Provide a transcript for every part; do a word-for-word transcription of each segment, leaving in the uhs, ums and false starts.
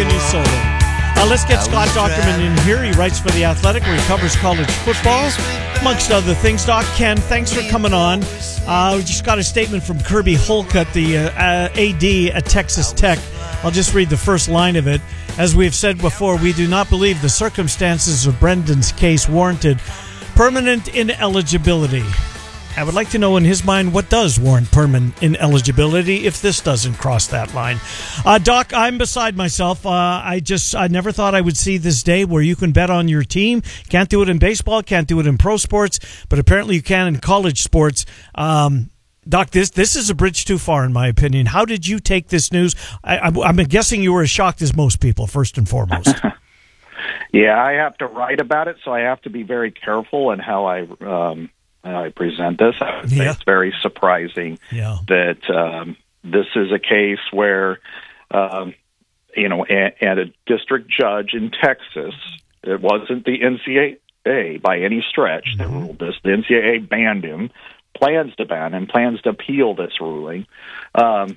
a new solo. Uh, let's get Scott Dockerman in here. He writes for The Athletic, where he covers college football, amongst other things. Doc, Ken, thanks for coming on. Uh, we just got a statement from Kirby Holcutt, the uh, uh, A D at Texas Tech. I'll just read the first line of it. As we've said before, we do not believe the circumstances of Brendan's case warranted permanent ineligibility. I would like to know in his mind what does warrant permanent ineligibility if this doesn't cross that line. Uh, Doc, I'm beside myself. Uh, I just I never thought I would see this day where you can bet on your team. Can't do it in baseball, can't do it in pro sports, but apparently you can in college sports. Um, Doc, this this is a bridge too far, in my opinion. How did you take this news? I, I'm, I'm guessing you were as shocked as most people, first and foremost. Yeah, I have to write about it, so I have to be very careful in how I um, how I present this. I would say Yeah. it's very surprising Yeah. that um, this is a case where, um, you know, and, and a district judge in Texas, it wasn't the N C double A by any stretch that Mm-hmm. ruled this. The N C double A banned him, plans to ban him, plans to appeal this ruling. Um,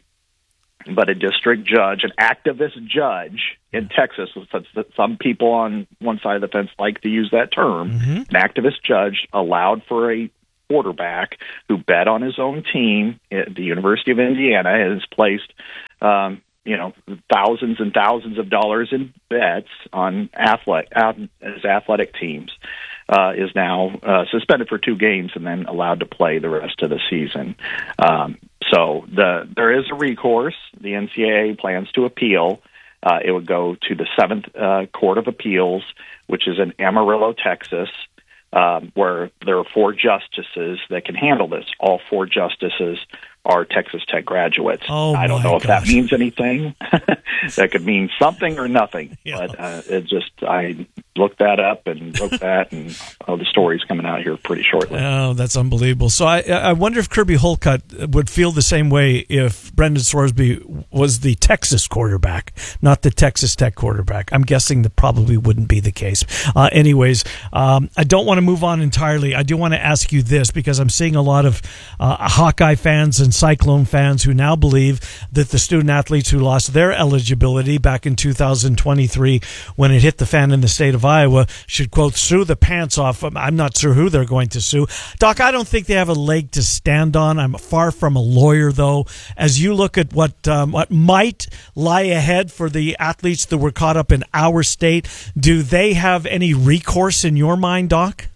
but a district judge, an activist judge in Texas, some people on one side of the fence like to use that term, Mm-hmm. an activist judge allowed for a quarterback who bet on his own team at the University of Indiana, has placed, um, you know, thousands and thousands of dollars in bets on athletic, his athletic teams, uh, is now uh, suspended for two games and then allowed to play the rest of the season. Um, so the there is a recourse. The N C double A plans to appeal. Uh, it would go to the Seventh uh, Court of Appeals, which is in Amarillo, Texas, um, where there are four justices that can handle this. All four justices are Texas Tech graduates. Oh, I don't my know if gosh. that means anything. That could mean something or nothing. Yeah. But uh, it just I looked that up and wrote that, and oh, the story's coming out here pretty shortly. Oh, that's unbelievable. So I I wonder if Kirby Holcutt would feel the same way if Brendan Sorsby was the Texas quarterback, not the Texas Tech quarterback. I'm guessing that probably wouldn't be the case. Uh, anyways, um, I don't want to move on entirely. I do want to ask you this, because I'm seeing a lot of uh, Hawkeye fans and Cyclone fans who now believe that the student athletes who lost their eligibility back in two thousand twenty-three when it hit the fan in the state of Iowa should, quote, sue the pants off. I'm not sure who they're going to sue. Doc, I don't think they have a leg to stand on. I'm far from a lawyer, though. As you look at what um, what might lie ahead for the athletes that were caught up in our state, do they have any recourse in your mind, Doc?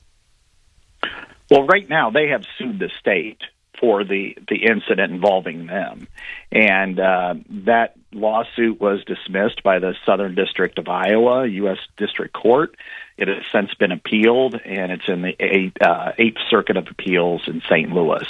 Well, right now they have sued the state for the, the incident involving them. And uh, that lawsuit was dismissed by the Southern District of Iowa, U S District Court. It has since been appealed, and it's in the eighth, uh, eighth Circuit of Appeals in Saint Louis.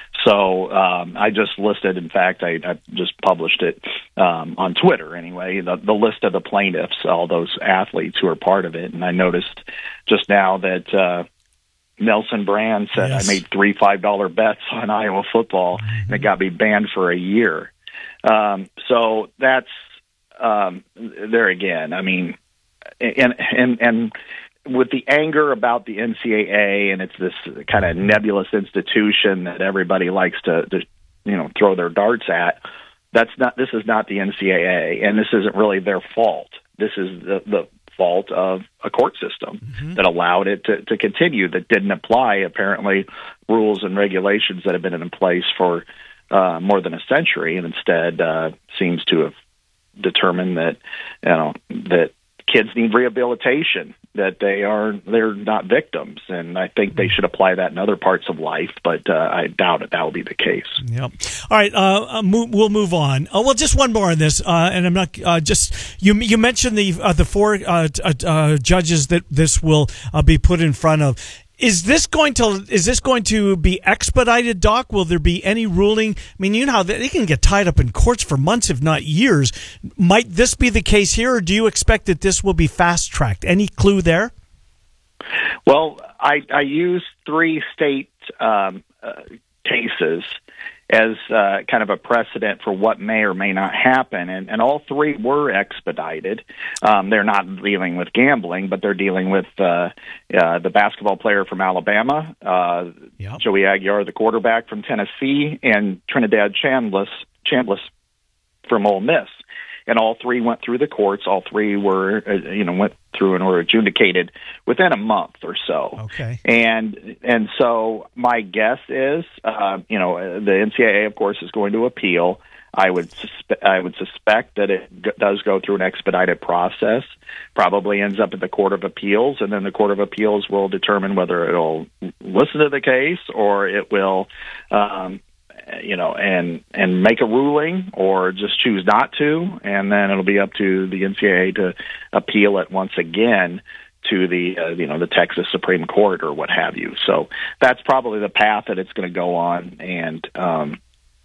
So um, I just listed, in fact, I, I just published it um, on Twitter anyway, the, the list of the plaintiffs, all those athletes who are part of it. And I noticed just now that uh, Nelson Brand said, Yes. I made three five dollar bets on Iowa football, mm-hmm. and it got me banned for a year. Um, so that's um, there again. I mean, and and and with the anger about the N C double A, and it's this kind of nebulous institution that everybody likes to, to you know throw their darts at. That's not. This is not the N C double A, and this isn't really their fault. This is the the fault of a court system mm-hmm. that allowed it to, to continue, that didn't apply, apparently, rules and regulations that have been in place for uh, more than a century, and instead uh, seems to have determined that, you know, that kids need rehabilitation, that they are they're not victims, and I think they should apply that in other parts of life, but uh, I doubt it that will be the case. Yep. All right, uh, move, we'll move on. Oh, well, just one more on this, uh, and I'm not uh, just you. You mentioned the uh, the four uh, uh, judges that this will uh, be put in front of. Is this going to is this going to be expedited, Doc? Will there be any ruling? I mean, you know how they can get tied up in courts for months, if not years. Might this be the case here, or do you expect that this will be fast tracked? Any clue there? Well, I, I use three state um, uh, cases as uh, kind of a precedent for what may or may not happen, and, and all three were expedited. Um, they're not dealing with gambling, but they're dealing with uh, uh, the basketball player from Alabama, uh, yep. Joey Aguiar, the quarterback from Tennessee, and Trinidad Chambliss, Chambliss from Ole Miss. and all three went through the courts. All three were, uh, you know, went through and were adjudicated within a month or so. Okay. And and so my guess is, uh, you know, the N C double A, of course, is going to appeal. I would suspe- I would suspect that it g- does go through an expedited process, probably ends up at the Court of Appeals, and then the Court of Appeals will determine whether it'll listen to the case or it will, um, you know, and and make a ruling or just choose not to, and then it'll be up to the N C double A to appeal it once again to the uh, you know the Texas Supreme Court or what have you. So that's probably the path that it's going to go on, and um,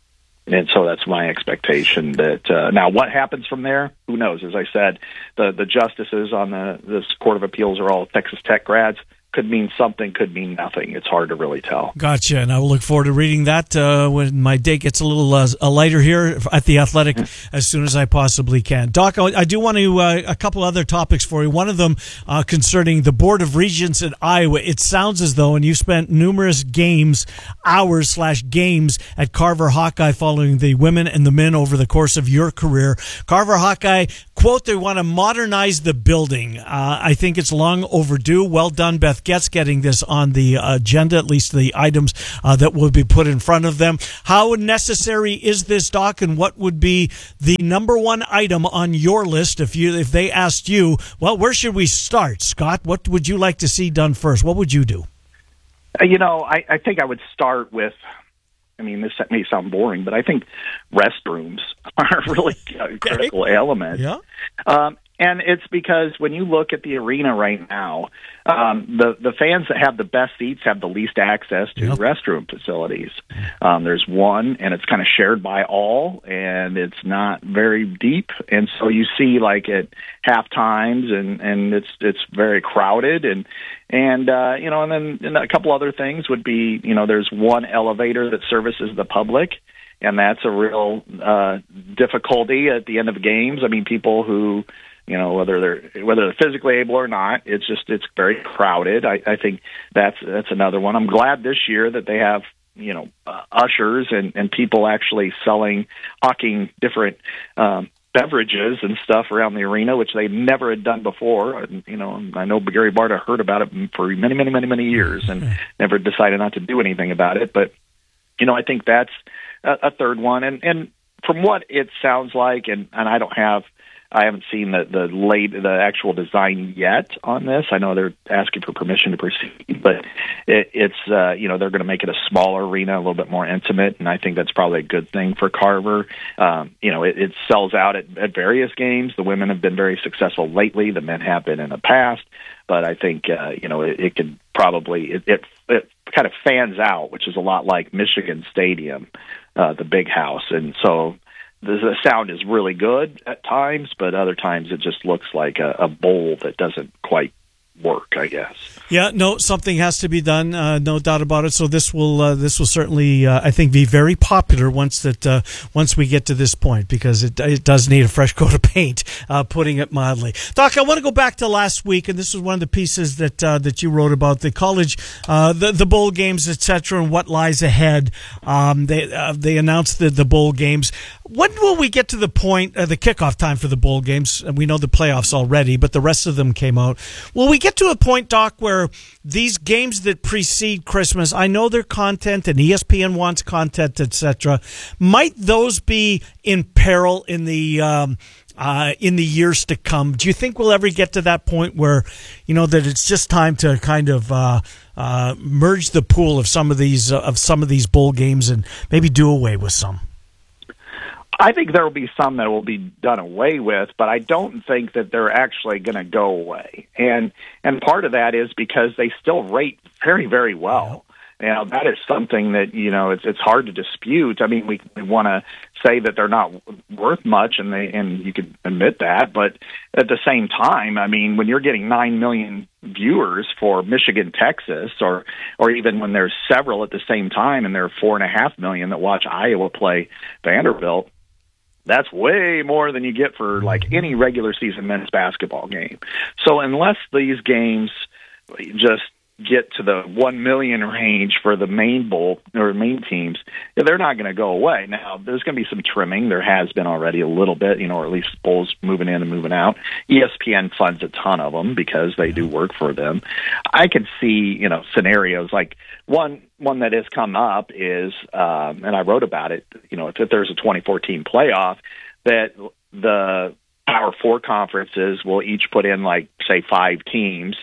and so that's my expectation. That uh, now what happens from there, who knows? As I said, the the justices on the this Court of Appeals are all Texas Tech grads. Could mean something, could mean nothing. It's hard to really tell. Gotcha, and I will look forward to reading that uh, when my day gets a little uh, lighter here at The Athletic as soon as I possibly can. Doc, I, I do want to, uh, a couple other topics for you. One of them uh, concerning the Board of Regents in Iowa. It sounds as though, and you spent numerous games, hours slash games at Carver Hawkeye following the women and the men over the course of your career. Carver Hawkeye, quote, they want to modernize the building. Uh, I think it's long overdue. Well done, Beth Getz, getting this on the agenda, at least the items uh, that will be put in front of them. How necessary is this, Doc, and what would be the number one item on your list if you if they asked you, well, where should we start, Scott? What would you like to see done first? What would you do? Uh, you know, I, I think I would start with, I mean, this may sound boring, but I think restrooms are really a critical element. Yeah. Um, and it's because when you look at the arena right now, um, the, the fans that have the best seats have the least access to Yep. restroom facilities. Um, there's one, and it's kind of shared by all, and it's not very deep. And so you see, like, at half times, and, and it's it's very crowded. And, and uh, you know, and then and a couple other things would be, you know, there's one elevator that services the public, and that's a real uh, difficulty at the end of games. I mean, people who, you know, whether they're whether they're physically able or not, it's just it's very crowded. I, I think that's that's another one. I'm glad this year that they have, you know, uh, ushers and, and people actually selling, hawking different um, beverages and stuff around the arena, which they never had done before. And, you know, I know Gary Barta heard about it for many, many, many, many years and never decided not to do anything about it. But, you know, I think that's a, a third one. And, and from what it sounds like, and, and I don't have, I haven't seen the the late the actual design yet on this. I know they're asking for permission to proceed, but it, it's uh, you know they're going to make it a smaller arena, a little bit more intimate, and I think that's probably a good thing for Carver. Um, you know, it, it sells out at, at various games. The women have been very successful lately. The men have been in the past, but I think uh, you know it, it could probably it, it it kind of fans out, which is a lot like Michigan Stadium, uh, the big house, and so. The sound is really good at times, but other times it just looks like a, a bowl that doesn't quite work, I guess. Yeah, no, something has to be done, uh, no doubt about it. So this will uh, this will certainly, uh, I think, be very popular once that uh, once we get to this point, because it it does need a fresh coat of paint, uh, putting it mildly. Doc, I want to go back to last week, and this was one of the pieces that uh, that you wrote about the college, uh, the the bowl games, et cetera, and what lies ahead. Um, they uh, they announced the the bowl games. When will we get to the point, uh, the kickoff time for the bowl games? And we know the playoffs already, but the rest of them came out. Will we get to a point, Doc, where these games that precede Christmas, I know their content and E S P N wants content, et cetera, might those be in peril in the um, uh, in the years to come? Do you think we'll ever get to that point where, you know, that it's just time to kind of uh, uh, merge the pool of some of these uh, of some of these bowl games and maybe do away with some? I think there will be some that will be done away with, but I don't think that they're actually going to go away. And and part of that is because they still rate very, very well. You know, that is something that, you know, it's it's hard to dispute. I mean, we, we want to say that they're not worth much, and they and you could admit that, but at the same time, I mean, when you're getting nine million viewers for Michigan, Texas, or or even when there's several at the same time, and there are four and a half million that watch Iowa play Vanderbilt, that's way more than you get for like any regular season men's basketball game. So unless these games just get to the one million range for the main bowl or main teams, they're not going to go away. Now, there's going to be some trimming. There has been already a little bit, you know, or at least bowls moving in and moving out. E S P N funds a ton of them because they do work for them. I could see, you know, scenarios like one one that has come up is, um, and I wrote about it, you know, if there's a twenty fourteen playoff, that the Power Four conferences will each put in, like, say, five teams,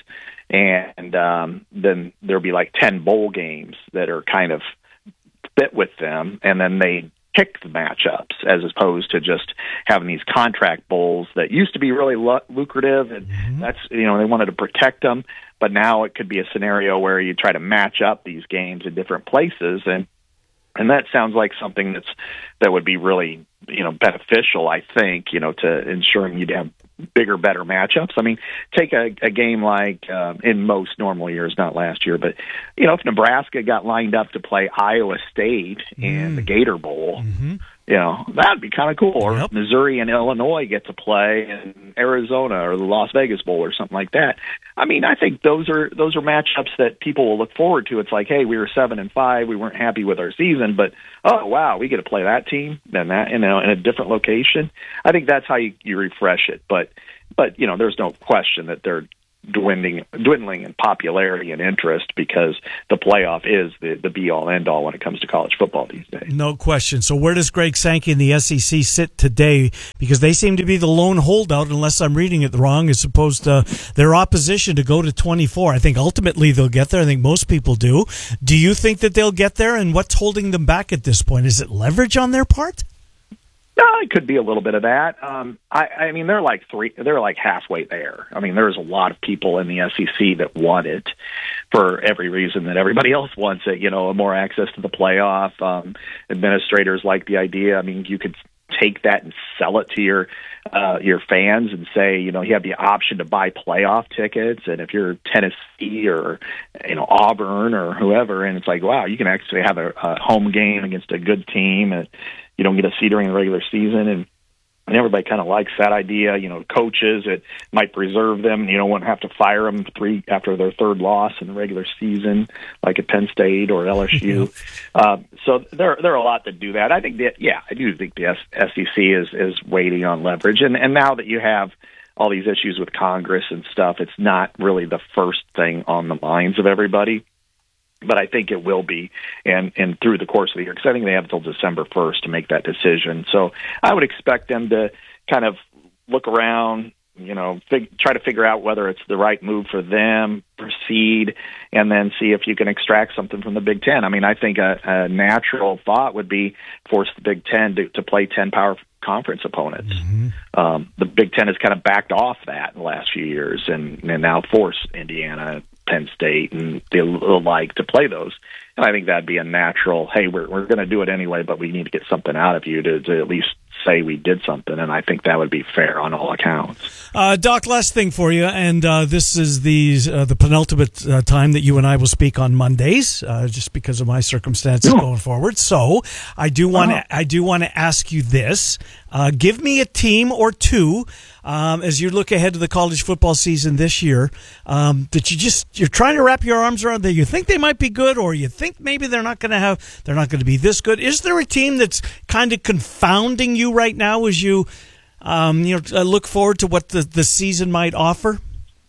and um, then there'll be like ten bowl games that are kind of fit with them, and then they pick the matchups as opposed to just having these contract bowls that used to be really lu- lucrative, and mm-hmm. that's, you know, they wanted to protect them, but now it could be a scenario where you try to match up these games in different places, and and that sounds like something that's that would be really, you know, beneficial, I think, you know, to ensuring you'd have bigger, better matchups. I mean, take a, a game like uh, in most normal years, not last year, but, you know, if Nebraska got lined up to play Iowa State in mm. the Gator Bowl, mm-hmm. you know, that'd be kind of cool. Or yep. Missouri and Illinois get to play in Arizona or the Las Vegas Bowl or something like that. I mean, I think those are those are matchups that people will look forward to. It's like, hey, we were seven and five, we weren't happy with our season, but oh wow, we get to play that team and that, you know, in a different location. I think that's how you, you refresh it. But but you know, there's no question that they're dwindling dwindling in popularity and interest because the playoff is the, the be-all, end-all when it comes to college football these days. No question. So where does Greg Sankey and the S E C sit today? Because they seem to be the lone holdout, unless I'm reading it wrong, as opposed to their opposition to go to twenty-four. I think ultimately they'll get there. I think most people do. Do you think that they'll get there, and what's holding them back at this point? Is it leverage on their part? No, it could be a little bit of that. Um, I, I mean, they're like three, they're like halfway there. I mean, there's a lot of people in the S E C that want it for every reason that everybody else wants it. You know, more access to the playoff. Um, administrators like the idea. I mean, you could take that and sell it to your uh, your fans and say, you know, you have the option to buy playoff tickets, and if you're Tennessee or, you know, Auburn or whoever, and it's like, wow, you can actually have a, a home game against a good team, and you don't get a see during the regular season, and, and everybody kind of likes that idea. You know, coaches, it might preserve them. You don't want to have to fire them three after their third loss in the regular season, like at Penn State or L S U. uh, so there, there are a lot that do that. I think that, yeah, I do think the S E C is is waiting on leverage, and and now that you have all these issues with Congress and stuff, it's not really the first thing on the minds of everybody. But I think it will be, and, and through the course of the year, because I think they have until December first to make that decision. So I would expect them to kind of look around, you know, fig- try to figure out whether it's the right move for them, proceed, and then see if you can extract something from the Big Ten. I mean, I think a, a natural thought would be force the Big Ten to, to play ten power conference opponents. Mm-hmm. Um, the Big Ten has kind of backed off that in the last few years, and, and now force Indiana, Penn State, and the like to play those. And I think that'd be a natural, hey, we're we're going to do it anyway, but we need to get something out of you to, to at least say we did something, and I think that would be fair on all accounts. Uh, Doc, last thing for you, and uh, this is the uh, the penultimate uh, time that you and I will speak on Mondays, uh, just because of my circumstances yeah. going forward. So I do want to uh-huh. I do want to ask you this: uh, give me a team or two um, as you look ahead to the college football season this year um, that you just you're trying to wrap your arms around. That you think they might be good, or you think maybe they're not going to have they're not going to be this good. Is there a team that's kind of confounding you right now as you um, you know look forward to what the, the season might offer?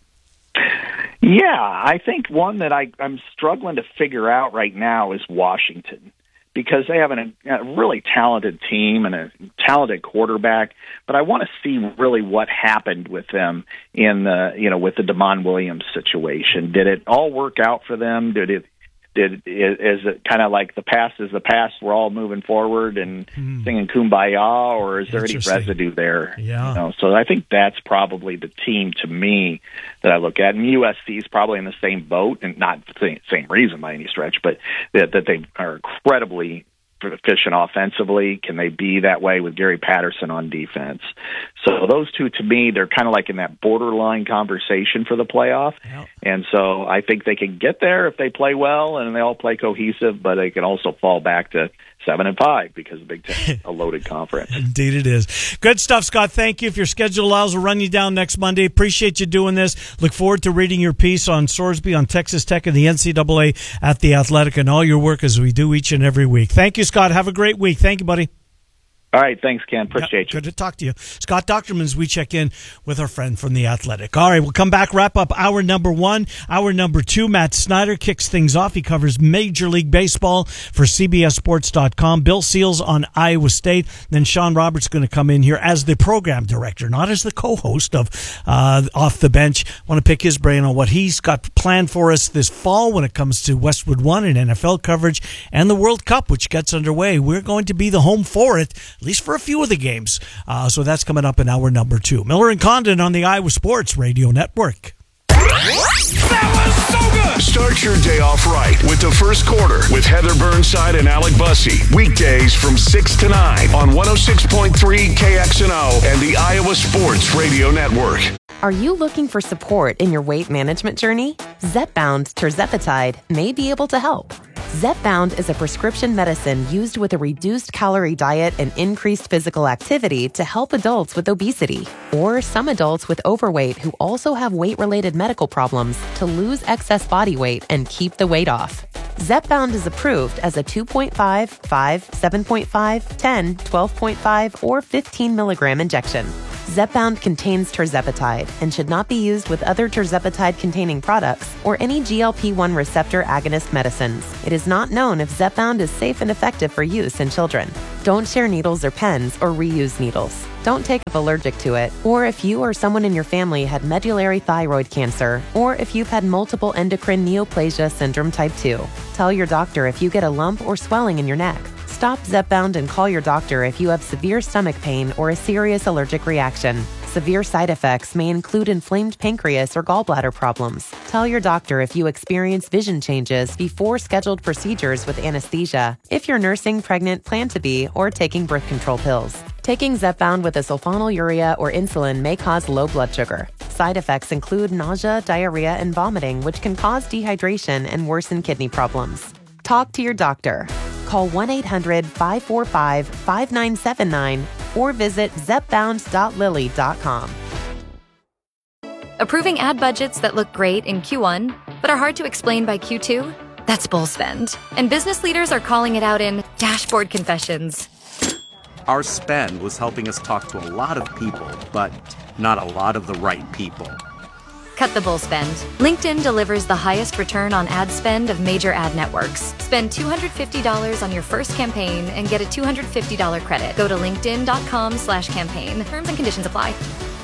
Yeah, I think one that I, I'm struggling to figure out right now is Washington, because they have an, a really talented team and a talented quarterback, but I want to see really what happened with them in the, you know, with the Damon Williams situation. Did it all work out for them? Did it, did, is it kind of like the past is the past, we're all moving forward and mm. singing Kumbaya, or is there any residue there? Yeah. You know, so I think that's probably the team to me that I look at. And U S C is probably in the same boat, and not the same, same reason by any stretch, but that, that they are incredibly efficient offensively. Can they be that way with Gary Patterson on defense? So those two, to me, they're kind of like in that borderline conversation for the playoff. Yep. And so I think they can get there if they play well and they all play cohesive, but they can also fall back to seven and five because the Big Ten is a loaded conference. Indeed it is. Good stuff, Scott. Thank you. If your schedule allows, we'll run you down next Monday. Appreciate you doing this. Look forward to reading your piece on Sorsby, on Texas Tech, and the N C double A at The Athletic, and all your work as we do each and every week. Thank you, Scott. Have a great week. Thank you, buddy. All right. Thanks, Ken. Appreciate yeah, you. Good to talk to you. Scott Docterman, as we check in with our friend from The Athletic. All right, we'll come back, wrap up hour number one. Hour number two, Matt Snyder kicks things off. He covers Major League Baseball for C B S Sports dot com. Bill Seals on Iowa State. Then Sean Roberts going to come in here as the program director, not as the co-host of uh, Off the Bench. Want to pick his brain on what he's got planned for us this fall when it comes to Westwood One and N F L coverage and the World Cup, which gets underway. We're going to be the home for it, at least for a few of the games. Uh, so that's coming up in hour number two. Miller and Condon on the Iowa Sports Radio Network. That was so good! Start your day off right with the first quarter with Heather Burnside and Alec Bussey. Weekdays from six to nine on one oh six point three K X N O and the Iowa Sports Radio Network. Are you looking for support in your weight management journey? Zepbound tirzepatide may be able to help. Zepbound is a prescription medicine used with a reduced calorie diet and increased physical activity to help adults with obesity or some adults with overweight who also have weight-related medical problems to lose excess body weight and keep the weight off. Zepbound is approved as a two point five, five, seven point five, ten, twelve point five, or fifteen milligram injection. Zepbound contains tirzepatide and should not be used with other tirzepatide-containing products or any G L P one receptor agonist medicines. It is not known if Zepbound is safe and effective for use in children. Don't share needles or pens or reuse needles. Don't take if allergic to it, or if you or someone in your family had medullary thyroid cancer, or if you've had multiple endocrine neoplasia syndrome type two. Tell your doctor if you get a lump or swelling in your neck. Stop Zepbound and call your doctor if you have severe stomach pain or a serious allergic reaction. Severe side effects may include inflamed pancreas or gallbladder problems. Tell your doctor if you experience vision changes before scheduled procedures with anesthesia, if you're nursing, pregnant, plan to be, or taking birth control pills. Taking Zepbound with a sulfonylurea or insulin may cause low blood sugar. Side effects include nausea, diarrhea, and vomiting, which can cause dehydration and worsen kidney problems. Talk to your doctor. Call one eight hundred, five four five, five nine seven nine or visit zepbound dot lilly dot com. Approving ad budgets that look great in Q one, but are hard to explain by Q two? That's bull spend. And business leaders are calling it out in dashboard confessions. Our spend was helping us talk to a lot of people, but not a lot of the right people. Cut the bull spend. LinkedIn delivers the highest return on ad spend of major ad networks. Spend two hundred fifty dollars on your first campaign and get a two hundred fifty dollars credit. Go to linkedin.com slash campaign. Terms and conditions apply.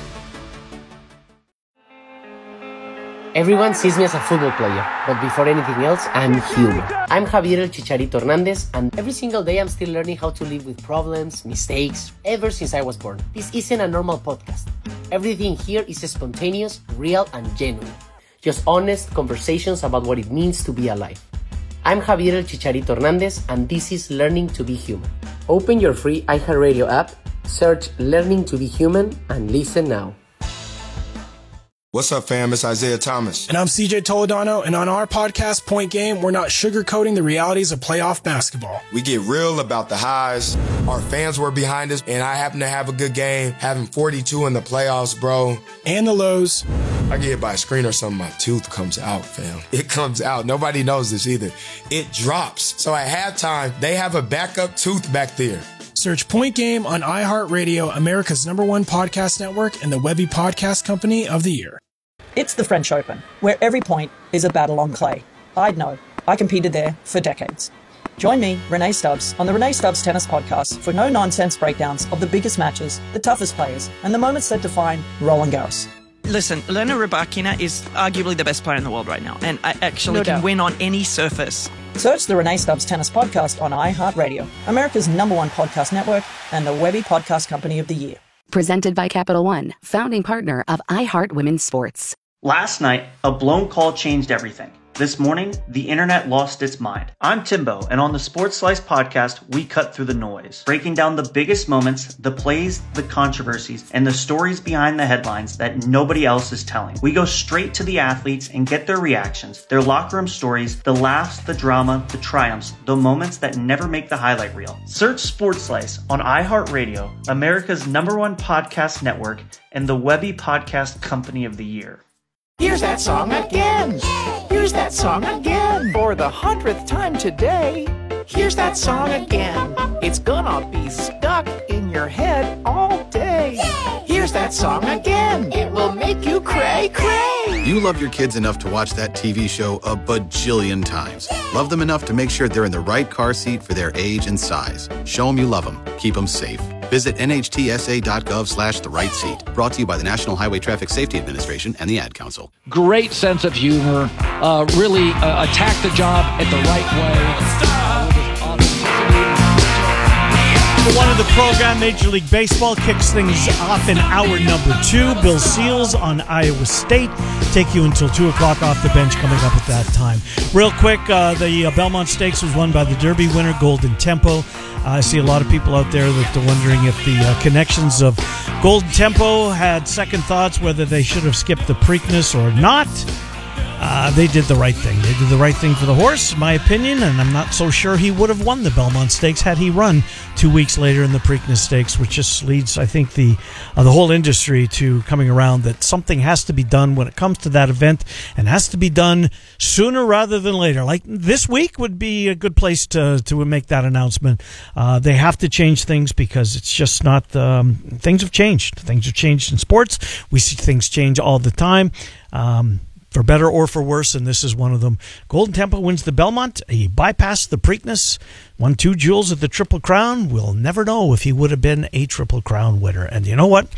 Everyone sees me as a football player, but before anything else, I'm human. I'm Javier El Chicharito Hernandez, and every single day I'm still learning how to live with problems, mistakes, ever since I was born. This isn't a normal podcast. Everything here is spontaneous, real, and genuine. Just honest conversations about what it means to be alive. I'm Javier El Chicharito Hernandez, and this is Learning to be Human. Open your free iHeartRadio app, search Learning to be Human, and listen now. What's up, fam? It's Isaiah Thomas. And I'm C J Toledano, and on our podcast, Point Game, we're not sugarcoating the realities of playoff basketball. We get real about the highs. Our fans were behind us, and I happen to have a good game, having forty-two in the playoffs, bro. And the lows. I get hit by a screen or something, my tooth comes out, fam. It comes out. Nobody knows this either. It drops. So at halftime, they have a backup tooth back there. Search Point Game on iHeartRadio, America's number one podcast network, and the Webby Podcast Company of the Year. It's the French Open, where every point is a battle on clay. I'd know. I competed there for decades. Join me, Renee Stubbs, on the Renee Stubbs Tennis Podcast for no-nonsense breakdowns of the biggest matches, the toughest players, and the moments that define Roland Garros. Listen, Elena Rybakina is arguably the best player in the world right now, and I actually No can doubt. win on any surface. Search the Renee Stubbs Tennis Podcast on iHeartRadio, America's number one podcast network, and the Webby Podcast Company of the Year. Presented by Capital One, founding partner of iHeart Women's Sports. Last night, a blown call changed everything. This morning, the internet lost its mind. I'm Timbo, and on the Sports Slice podcast, we cut through the noise, breaking down the biggest moments, the plays, the controversies, and the stories behind the headlines that nobody else is telling. We go straight to the athletes and get their reactions, their locker room stories, the laughs, the drama, the triumphs, the moments that never make the highlight reel. Search Sports Slice on iHeartRadio, America's number one podcast network, and the Webby Podcast Company of the Year. Here's that song again. Here's that song again. For the hundredth time today. Here's that song again. It's gonna be stuck in your head all day. Here's that song again. It will make you cray cray. You love your kids enough to watch that T V show a bajillion times. Love them enough to make sure they're in the right car seat for their age and size. Show them you love them. Keep them safe. Visit nhtsa.gov slash the right seat. Brought to you by the National Highway Traffic Safety Administration and the Ad Council. Great sense of humor. Uh, really uh, attack the job at the right way. One of the program, Major League Baseball, kicks things off in hour number two. Bill Seals on Iowa State. Take you until two o'clock off the bench coming up at that time. Real quick, uh, the uh, Belmont Stakes was won by the Derby winner, Golden Tempo. Uh, I see a lot of people out there that are wondering if the uh, connections of Golden Tempo had second thoughts, whether they should have skipped the Preakness or not. Uh, they did the right thing. They did the right thing for the horse, in my opinion, and I'm not so sure he would have won the Belmont Stakes had he run two weeks later in the Preakness Stakes, which just leads, I think, the uh, the whole industry to coming around that something has to be done when it comes to that event, and has to be done sooner rather than later. Like this week would be a good place to to make that announcement. Uh, they have to change things because it's just not. Um, things have changed. Things have changed in sports. We see things change all the time. Um, For better or for worse, and this is one of them. Golden Tempo wins the Belmont. He bypassed the Preakness, won two jewels at the Triple Crown. We'll never know if he would have been a Triple Crown winner. And you know what?